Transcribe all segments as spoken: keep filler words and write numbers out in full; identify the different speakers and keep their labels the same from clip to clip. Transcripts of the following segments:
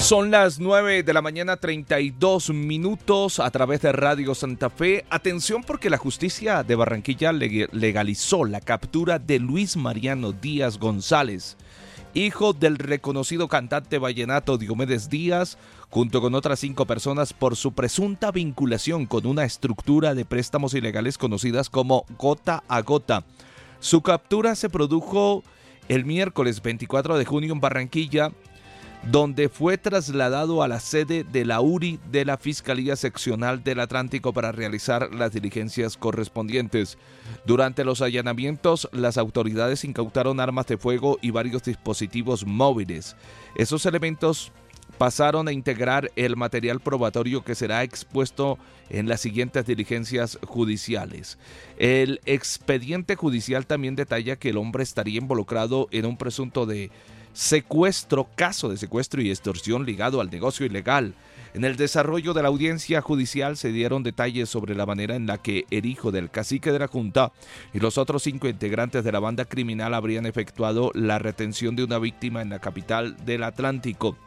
Speaker 1: Son las nueve de la mañana, treinta y dos minutos a través de Radio Santa Fe. Atención porque la justicia de Barranquilla legalizó la captura de Luis Mariano Díaz González, hijo del reconocido cantante vallenato Diomedes Díaz, junto con otras cinco personas por su presunta vinculación con una estructura de préstamos ilegales conocidas como Gota a Gota. Su captura se produjo el miércoles veinticuatro de junio en Barranquilla, donde fue trasladado a la sede de la U R I de la Fiscalía Seccional del Atlántico para realizar las diligencias correspondientes. Durante los allanamientos, las autoridades incautaron armas de fuego y varios dispositivos móviles. Esos elementos pasaron a integrar el material probatorio que será expuesto en las siguientes diligencias judiciales. El expediente judicial también detalla que el hombre estaría involucrado en un presunto de secuestro, caso de secuestro y extorsión ligado al negocio ilegal. En el desarrollo de la audiencia judicial se dieron detalles sobre la manera en la que el hijo del cacique de la Junta y los otros cinco integrantes de la banda criminal habrían efectuado la retención de una víctima en la capital del Atlántico.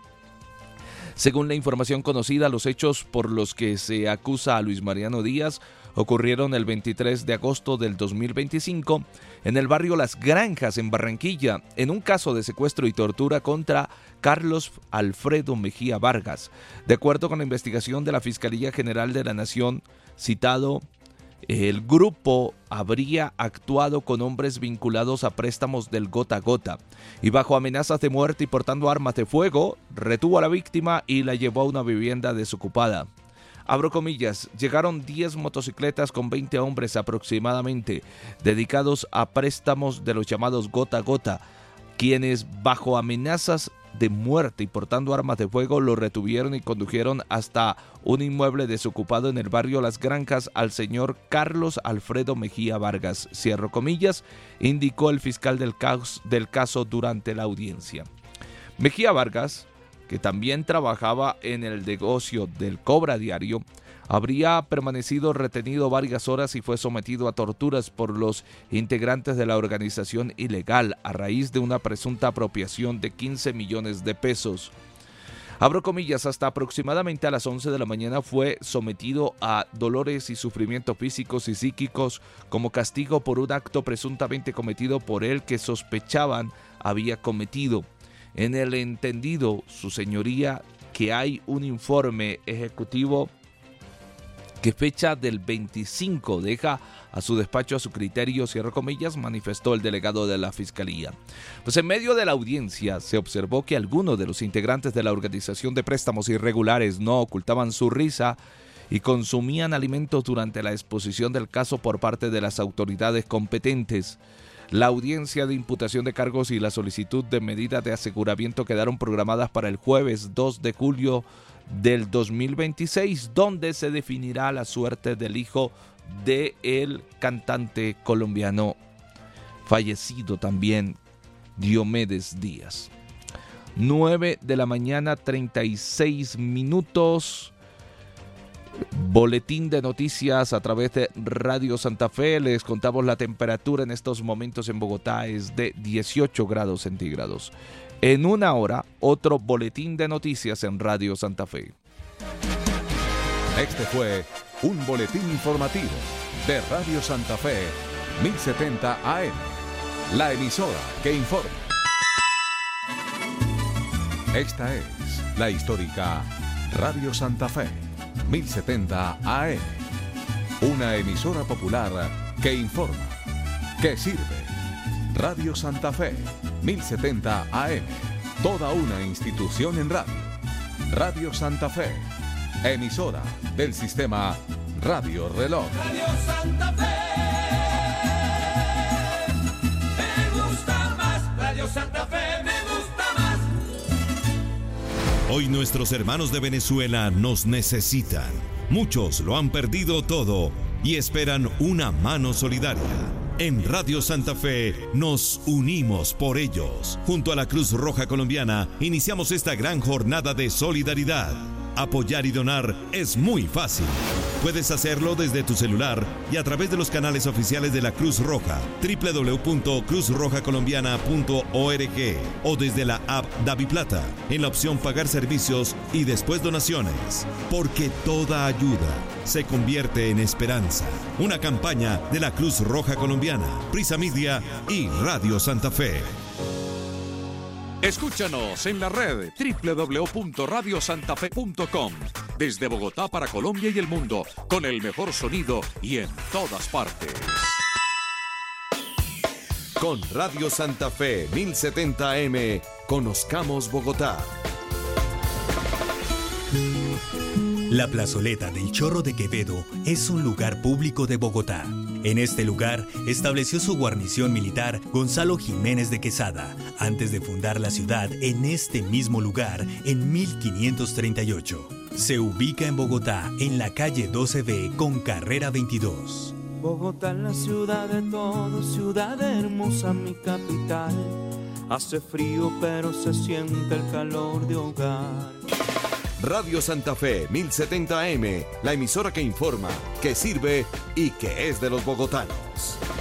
Speaker 1: Según la información conocida, los hechos por los que se acusa a Luis Mariano Díaz ocurrieron el veintitrés de agosto del dos mil veinticinco en el barrio Las Granjas, en Barranquilla, en un caso de secuestro y tortura contra Carlos Alfredo Mejía Vargas. De acuerdo con la investigación de la Fiscalía General de la Nación, citado, el grupo habría actuado con hombres vinculados a préstamos del Gota a Gota y bajo amenazas de muerte y portando armas de fuego, retuvo a la víctima y la llevó a una vivienda desocupada. Abro comillas, llegaron diez motocicletas con veinte hombres aproximadamente, dedicados a préstamos de los llamados Gota a Gota, quienes bajo amenazas de muerte y portando armas de fuego lo retuvieron y condujeron hasta un inmueble desocupado en el barrio Las Granjas al señor Carlos Alfredo Mejía Vargas, cierro comillas, indicó el fiscal del caso, del caso durante la audiencia. Mejía Vargas, que también trabajaba en el negocio del cobra diario, habría permanecido retenido varias horas y fue sometido a torturas por los integrantes de la organización ilegal a raíz de una presunta apropiación de quince millones de pesos. Abro comillas, hasta aproximadamente a las once de la mañana fue sometido a dolores y sufrimientos físicos y psíquicos como castigo por un acto presuntamente cometido por él que sospechaban había cometido. En el entendido, su señoría, que hay un informe ejecutivo que fecha del veinticinco deja a su despacho a su criterio, cierro comillas, manifestó el delegado de la Fiscalía. Pues en medio de la audiencia se observó que algunos de los integrantes de la organización de préstamos irregulares no ocultaban su risa y consumían alimentos durante la exposición del caso por parte de las autoridades competentes. La audiencia de imputación de cargos y la solicitud de medida de aseguramiento quedaron programadas para el jueves dos de julio del dos mil veintiséis, donde se definirá la suerte del hijo del cantante colombiano fallecido también, Diomedes Díaz. nueve de la mañana, treinta y seis minutos. Boletín de noticias a través de Radio Santa Fe. Les contamos la temperatura en estos momentos en Bogotá es de dieciocho grados centígrados. En una hora, otro boletín de noticias en Radio Santa Fe.
Speaker 2: Este fue un boletín informativo de Radio Santa Fe mil setenta A M, la emisora que informa. Esta es la histórica Radio Santa Fe mil setenta A M, una emisora popular que informa, que sirve. Radio Santa Fe mil setenta A M, toda una institución en radio. Radio Santa Fe, emisora del sistema Radio Reloj.
Speaker 3: Radio Santa Fe, me gusta más. Radio Santa Fe, me gusta más.
Speaker 4: Hoy nuestros hermanos de Venezuela nos necesitan. Muchos lo han perdido todo y esperan una mano solidaria. En Radio Santa Fe nos unimos por ellos. Junto a la Cruz Roja Colombiana iniciamos esta gran jornada de solidaridad. Apoyar y donar es muy fácil. Puedes hacerlo desde tu celular y a través de los canales oficiales de la Cruz Roja, doble u doble u doble u punto cruz roja colombiana punto org, o desde la app DaviPlata, en la opción Pagar servicios y después donaciones. Porque toda ayuda se convierte en esperanza. Una campaña de la Cruz Roja Colombiana, Prisa Media y Radio Santa Fe.
Speaker 5: Escúchanos en la red doble u doble u doble u punto radio santa fe punto com. Desde Bogotá para Colombia y el mundo, con el mejor sonido y en todas partes.
Speaker 2: Con Radio Santa Fe mil setenta A M, conozcamos Bogotá.
Speaker 6: La plazoleta del Chorro de Quevedo es un lugar público de Bogotá. En este lugar estableció su guarnición militar Gonzalo Jiménez de Quesada, antes de fundar la ciudad en este mismo lugar en mil quinientos treinta y ocho. Se ubica en Bogotá, en la calle doce B con carrera veintidós.
Speaker 7: Bogotá es la ciudad de todos, ciudad hermosa, mi capital. Hace frío pero se siente el calor de hogar.
Speaker 2: Radio Santa Fe mil setenta A M, la emisora que informa, que sirve y que es de los bogotanos.